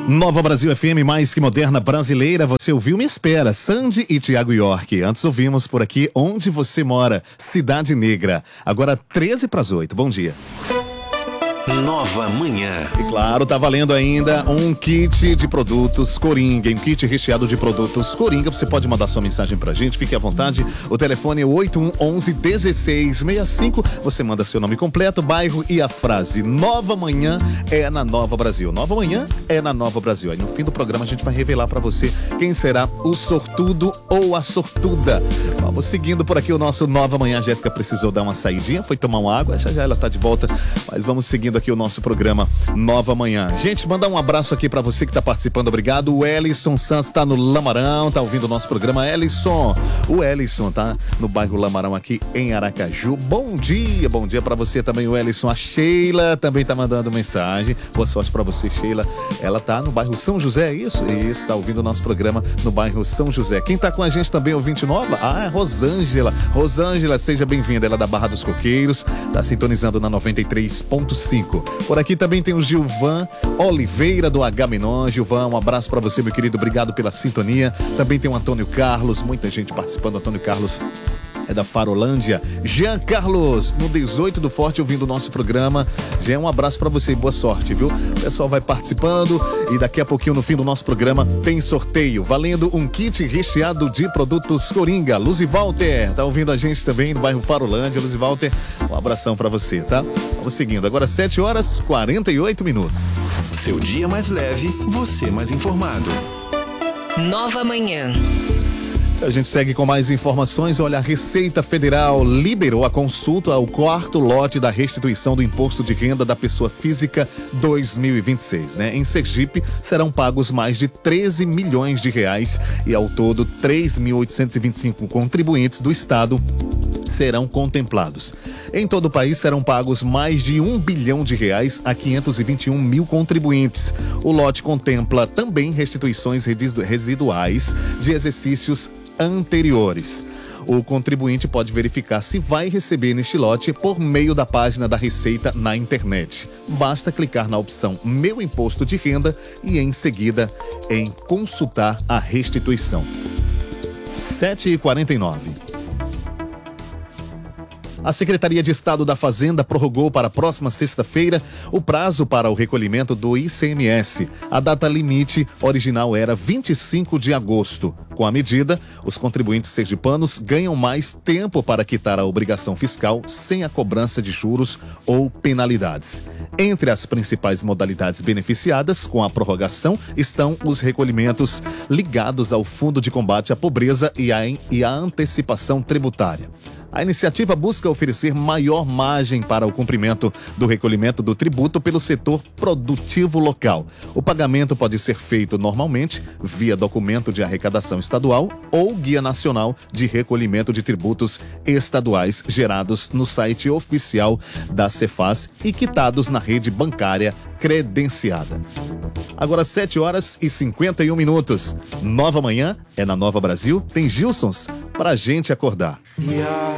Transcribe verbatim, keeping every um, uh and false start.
Nova Brasil F M, mais que moderna brasileira. Você ouviu Me Espera, Sandy e Thiago York. Antes ouvimos por aqui Onde Você Mora, Cidade Negra. Agora treze para as oito. Bom dia. Nova Manhã. E claro, tá valendo ainda um kit de produtos Coringa, um kit recheado de produtos Coringa. Você pode mandar sua mensagem pra gente, fique à vontade. O telefone é oito um um um, um seis seis cinco. Você manda seu nome completo, bairro e a frase Nova Manhã é na Nova Brasil. Nova Manhã é na Nova Brasil. Aí no fim do programa a gente vai revelar pra você quem será o sortudo ou a sortuda. Vamos seguindo por aqui o nosso Nova Manhã. A Jéssica precisou dar uma saidinha, foi tomar uma água, já já ela tá de volta, mas vamos seguindo aqui o nosso programa Nova Manhã. Gente, mandar um abraço aqui pra você que tá participando, obrigado. O Ellison Santos tá no Lamarão, tá ouvindo o nosso programa. Ellison, o Ellison tá no bairro Lamarão aqui em Aracaju. Bom dia, bom dia pra você também, o Ellison. A Sheila também tá mandando mensagem. Boa sorte pra você, Sheila. Ela tá no bairro São José, é isso? Isso, tá ouvindo o nosso programa no bairro São José. Quem tá com a gente também, ouvinte nova? Ah, é Rosângela. Rosângela, seja bem-vinda. Ela é da Barra dos Coqueiros, tá sintonizando na noventa e três ponto cinco. Por aqui também tem o Gilvan Oliveira do H Menon. Gilvan, um abraço pra você, meu querido, obrigado pela sintonia. Também tem o Antônio Carlos, muita gente participando. Antônio Carlos é da Farolândia. Jean Carlos, no dezoito do Forte, ouvindo o nosso programa. Jean, um abraço pra você e boa sorte, viu? O pessoal vai participando e daqui a pouquinho, no fim do nosso programa, tem sorteio, valendo um kit recheado de produtos Coringa. Luzi Walter, tá ouvindo a gente também no bairro Farolândia. Luzi Walter, um abração pra você, tá? Vamos seguindo, agora sete horas e quarenta e oito minutos. Seu dia mais leve, você mais informado. Nova Manhã. A gente segue com mais informações. Olha, a Receita Federal liberou a consulta ao quarto lote da restituição do Imposto de Renda da Pessoa Física dois mil e vinte e seis, né? Em Sergipe, serão pagos mais de treze milhões de reais e ao todo três mil oitocentos e vinte e cinco contribuintes do estado serão contemplados. Em todo o país serão pagos mais de um bilhão de reais a quinhentos e vinte e um mil contribuintes. O lote contempla também restituições residuais de exercícios anteriores. O contribuinte pode verificar se vai receber neste lote por meio da página da Receita na internet. Basta clicar na opção Meu Imposto de Renda e em seguida em consultar a restituição. sete e quarenta e nove. A Secretaria de Estado da Fazenda prorrogou para a próxima sexta-feira o prazo para o recolhimento do I C M S. A data limite original era vinte e cinco de agosto. Com a medida, os contribuintes sergipanos ganham mais tempo para quitar a obrigação fiscal sem a cobrança de juros ou penalidades. Entre as principais modalidades beneficiadas com a prorrogação estão os recolhimentos ligados ao Fundo de Combate à Pobreza e à, e à antecipação tributária. A iniciativa busca oferecer maior margem para o cumprimento do recolhimento do tributo pelo setor produtivo local. O pagamento pode ser feito normalmente via documento de arrecadação estadual ou Guia Nacional de Recolhimento de Tributos Estaduais gerados no site oficial da Cefaz e quitados na rede bancária credenciada. Agora sete horas e cinquenta e um minutos. Nova Manhã é na Nova Brasil. Tem Gilsons pra gente acordar.